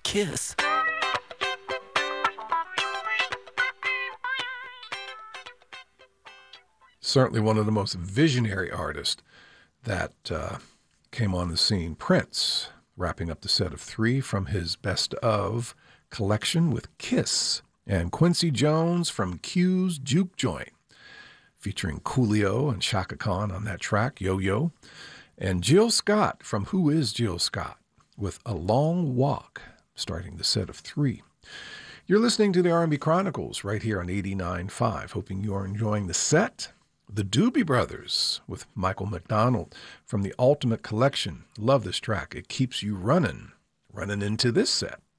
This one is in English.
Kiss. Certainly one of the most visionary artists that came on the scene. Prince, wrapping up the set of 3 from his Best Of collection with Kiss. And Quincy Jones from Q's Juke Joint, featuring Coolio and Chaka Khan on that track, Yo-Yo. And Jill Scott from Who Is Jill Scott with A Long Walk, starting the set of 3. You're listening to the R&B Chronicles right here on 89.5. Hoping you are enjoying the set. The Doobie Brothers with Michael McDonald from the Ultimate Collection. Love this track. It keeps you running into this set.